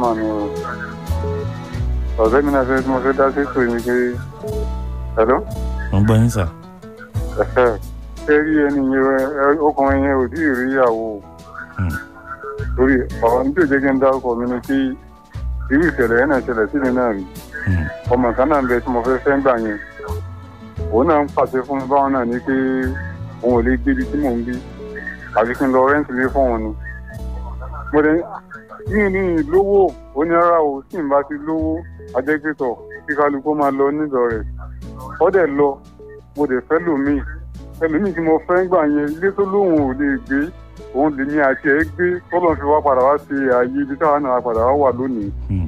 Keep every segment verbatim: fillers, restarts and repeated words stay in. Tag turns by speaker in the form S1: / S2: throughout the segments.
S1: mà ní o. Ọ̀rẹ́ mi náà fẹ́ tí mo fẹ́ dá sí ètò yìí pé hello.
S2: mo ń gbọ́ yín sà.
S1: ẹ̀fẹ̀ ṣé rí ẹni yẹn ọkùnrin yẹn ò tí ì rí ìyàwó. Torí ọ̀rọ̀ ní tí ò jẹ́ kí n dárúkọ mi ni kí irú ìṣẹ̀lẹ̀ yẹn náà ṣẹlẹ̀ sí mi náà rí. Ọmọ kan náà ń bẹ tí mo fẹ́ fẹ́ gbà yẹn. Òun náà ń pàṣẹ fún mi báwọn náà ní pé òun ò lè gbé ibi tí mò ń gbé àbí kí n lọ rẹ́ǹtì lé fún òun ni. Mo dẹ̀ ní ní lówó onírárá o tí n bá ti lówó ajẹ́gbẹ́tọ̀ kí kálukú máa lọ nílò rẹ̀. Ó dẹ̀ lọ mo dẹ̀ fẹ́ lòmíì ẹlòmíì tí mo fẹ́ gbà yẹn ilé tó lóhùn ò lè gbé òun lè ní àti ẹ̀ gbé tọ́lọ́ fi wá padà wá sí ààyè ibi táwọn náà padà wá wà lónìí.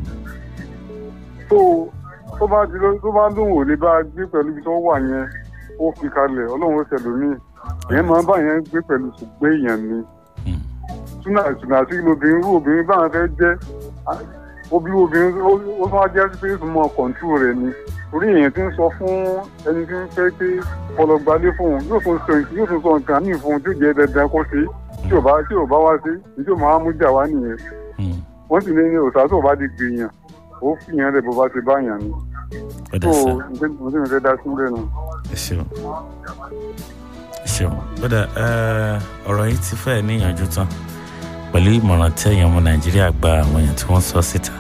S1: tó tó bá di tó bá lóhùn ò lè bá gbé pẹ̀lú ibi tó wà yẹn ó fi kalẹ̀ ọlọ́run ó ṣẹlòmíì ìyẹn máa ń bá yẹn gbé pẹ̀lú ṣùgbọ́n èèyàn ni. túnà ìtùnà àti obìnrin irú obìnrin báwọn fẹ́ jẹ́ obi obìnrin ó tún wá jẹ́ pé ó tún mọ kọ̀ǹtù rẹ̀ ni orí èèyàn ti ń sọ fún ẹni tí ń fẹ́ pé ọlọ́gbálé fún un yóò tún sọ yóò tún sọ nǹkan ní ìfún tí ó jẹ́ dandan kó ṣe tí ò bá tí ò bá wá sí tí ò máa mú jà wá nìyẹn. wọ́n sì ní òòsà tó bá di gbìyàn ó fìyàn rẹ̀ bó bá ti bá yàn ni. tó mo sì ń fẹ́ dá sílẹ̀ nù.
S2: ẹ ṣeun ẹ ṣeun bọ́dà ọ̀rọ̀ yìí ti fẹ́ níyànjú tán pẹ̀lú ìmọ̀ràn tẹ̀yìn ọmọ nàìjíríà gba àwọn èèyàn tí wọ́n sọ síta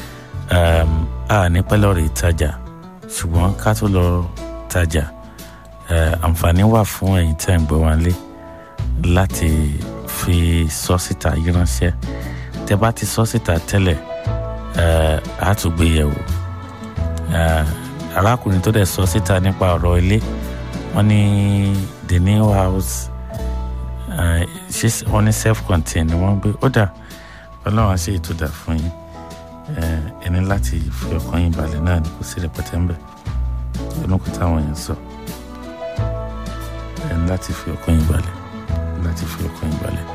S2: a ní pẹ́lẹ́ ọ̀rẹ́ ìtajà ṣùgbọ́n ká tó lọ tajà àǹfààní wà fún ẹ̀yin tẹ́ ń gbọ́ wá lé láti fi sọ síta yìí ránṣẹ́ tẹ́ bá ti sọ síta tẹ́lẹ̀ á tún gbé yẹ̀wò arákùnrin tó dẹ̀ sọ síta nípa ọ̀rọ̀ ilé wọ́n ní the new house wọ́n ní self-contained ni wọ́n gbé ó dà ọlọ́run á ṣe ètò dà fún yín ẹni láti fi ọkàn yín balẹ̀ náà ni kò sí rẹpẹtẹ ń bẹ̀ ẹnu kò táwọn yẹn sọ ẹni láti fi ọkàn yín balẹ̀ láti fi ọkàn yín balẹ̀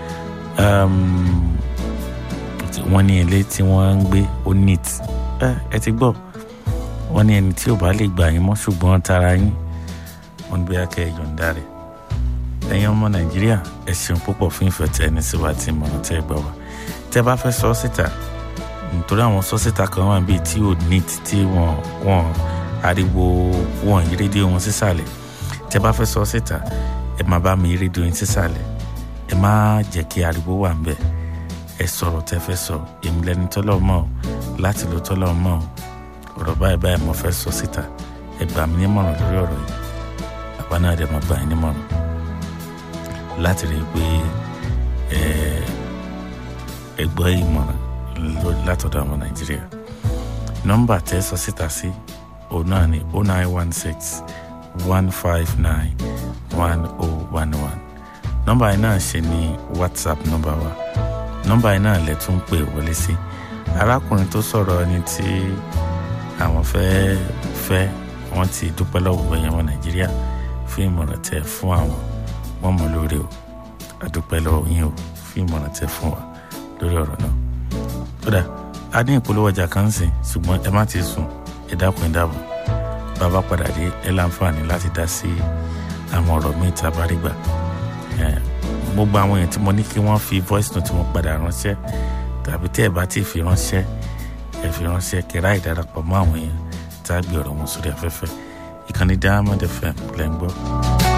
S2: wọ́n ní ilé tí wọ́n ń gbé ó neat ẹ ti gbọ́ wọ́n ní ẹni tí ò bá lè gbà yín mọ́ ṣùgbọ́n tara yín wọ́n ń gbé akẹ́ yọ̀ǹda rẹ̀ ẹ̀yin ọmọ nàìjíríà ẹ ṣeun púpọ̀ fún ìfẹ́ tẹ ẹni sí wa tí ìmọ̀ràn tẹ́ gbà wá tẹ́ bá fẹ́ sọ síta nítorí àwọn sọ́sítà kan wà bíi tí ò ní tí wọ́n wọ́n ariwo wọ́n yí rédíò wọn sísàlẹ̀ tẹ́ bá fẹ́ sọ síta ẹ má bá mi yí rédíò yín sísàlẹ̀ ẹ má jẹ́ kí ariwo wà ńbẹ̀ ẹ sọ̀rọ̀ tẹ́ fẹ́ sọ èmi lẹni tọ́lọ̀ mọ́ láti lo tọ́lọ̀ mọ́ ọ̀rọ̀ báyìí báyìí mo fẹ́ sọ síta ẹ gbà mí nímọ̀ràn lórí ọ̀rọ̀ yìí àwa náà dẹ̀ máa gbà yín nímọ̀ràn láti rí i pé ẹ ẹ gbọ́ ìmọ̀ràn látọ̀dọ̀ àwọn nàìjíríà nọ́mbà tẹ́ sọ síta sí òun náà ní oh nine one six one five nine one oh one one nọ́mbà yìí náà ṣe ní whatsapp nọ́mbà wa nọ́mbà yìí náà lẹ tún pè wọlé sí arákùnrin tó sọ̀rọ̀ ẹni tí àwọn fẹ́ fẹ́ wọ́n ti dúpẹ́ lọ́wọ́ ẹ̀yàn ọmọ nàìjíríà fún ìmọ̀ràn tẹ́ fún àwọn wọ́n mọ̀ lórí o àdúpẹ́ lọ́wọ́ yín o fún ìmọ̀ràn tẹ́ fún wa lórí ọ̀rọ̀ náà kódà a ní ìpolówó ọjà kan sìn ṣùgbọ́n ẹ má ti sùn ẹ dákun ẹ dábọ̀ bàbá padà dé ẹ láǹfààní láti dá sí àwọn ọ̀rọ̀ míì tá a bá rí gbà gbogbo àwọn èèyàn tí mo ní kí wọ́n fi voice note wọn padà ránṣẹ́ tàbí tí ẹ bá ti fi ránṣẹ́ ẹ fi ránṣẹ́ kẹrà ìdarapọ̀ mọ́ àwọn èèyàn tá a gbé ọ̀rọ̀ wọn sórí afẹ́fẹ́ ìkànnì Diamond F M lẹ́ ń gbọ́.